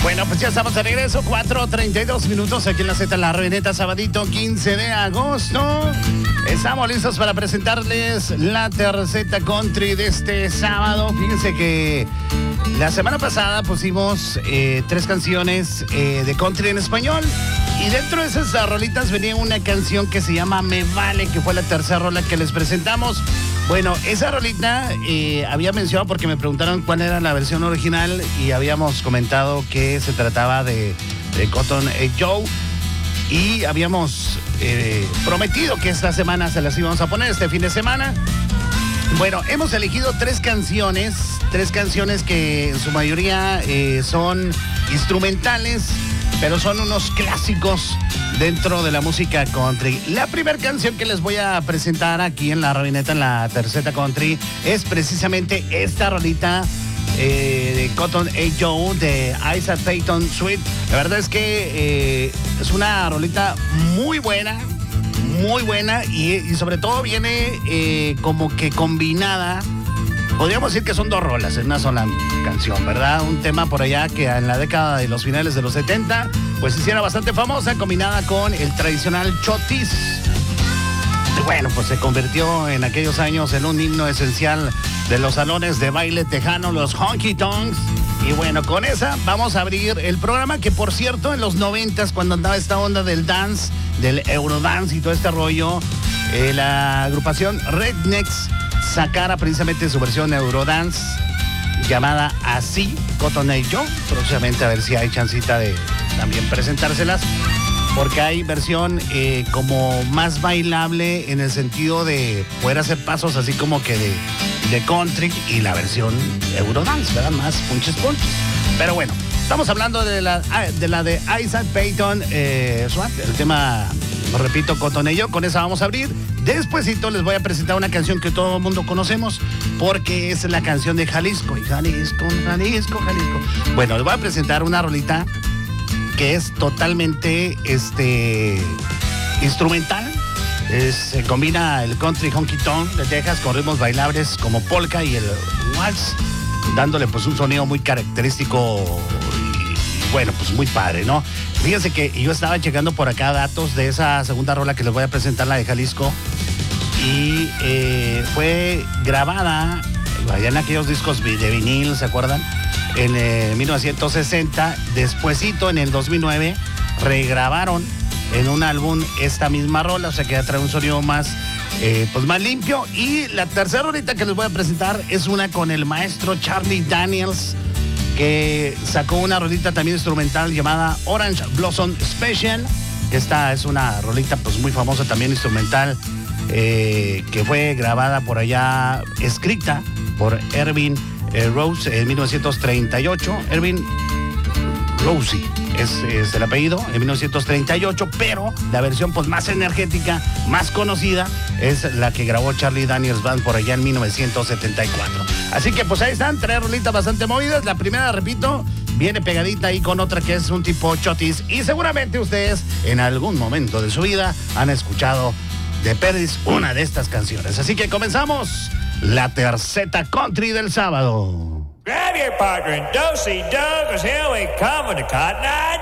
Bueno, pues ya estamos de regreso, 4:32 minutos aquí en la Z, la Reineta, sabadito 15 de agosto. Estamos listos para presentarles la terceta country de este sábado. Fíjense que la semana pasada pusimos 3 canciones de country en español. Y dentro de esas rolitas venía una canción que se llama Me Vale, que fue la tercera rola que les presentamos. Bueno, esa rolita había mencionado porque me preguntaron cuál era la versión original y habíamos comentado que se trataba de Cotton Eye Joe y habíamos prometido que esta semana se las íbamos a poner, este fin de semana. Bueno, hemos elegido 3 canciones que en su mayoría son instrumentales, pero son unos clásicos dentro de la música country. La primera canción que les voy a presentar aquí en la Reineta, en la terceta country, es precisamente esta rolita de Cotton Eye Joe de Isaac Payton Sweet. La verdad es que es una rolita muy buena y sobre todo viene como que combinada. Podríamos decir que son 2 rolas en una sola canción, ¿verdad? Un tema por allá que en la década de los finales de los 70, pues hiciera bastante famosa, combinada con el tradicional chotis. Y bueno, pues se convirtió en aquellos años en un himno esencial de los salones de baile tejano, los honky tonks. Y bueno, con esa vamos a abrir el programa, que por cierto, en los 90s, cuando andaba esta onda del dance, del Eurodance y todo este rollo, la agrupación Rednecks sacara precisamente su versión Eurodance llamada así, Cotton Eye Joe. Próximamente a ver si hay chancita de también presentárselas, porque hay versión como más bailable en el sentido de poder hacer pasos así como que de country, y la versión Eurodance, ¿verdad? Más punches. Pero bueno, estamos hablando de la de Isaac Payton Sweet, el tema, repito, Cotton Eye Joe. Con esa vamos a abrir. Despuesito les voy a presentar una canción que todo el mundo conocemos, porque es la canción de Jalisco. Jalisco. Bueno, les voy a presentar una rolita que es totalmente instrumental. Se combina el country honky tonk de Texas con ritmos bailables como polka y el waltz, dándole pues un sonido muy característico y bueno, pues muy padre, ¿no? Fíjense que yo estaba checando por acá datos de esa segunda rola que les voy a presentar, la de Jalisco, y fue grabada allá en aquellos discos de vinil, ¿se acuerdan? En 1960, despuesito en el 2009 regrabaron en un álbum esta misma rola, o sea que ya trae un sonido más pues más limpio. Y la tercera rolita que les voy a presentar es una con el maestro Charlie Daniels, que sacó una rolita también instrumental llamada Orange Blossom Special. Esta es una rolita pues muy famosa también instrumental, que fue grabada por allá, escrita por Ervin Rose en 1938. Ervin Rosie es el apellido, en 1938, pero la versión pues más energética, más conocida, es la que grabó Charlie Daniels Band por allá en 1974. Así que pues ahí están 3 rolitas bastante movidas. La primera, repito, viene pegadita ahí con otra que es un tipo chotis, y seguramente ustedes en algún momento de su vida han escuchado de perdis una de estas canciones. Así que comenzamos la terceta country del sábado. Grab your partner and do-si-do, 'cause here we come with the Cotton Eye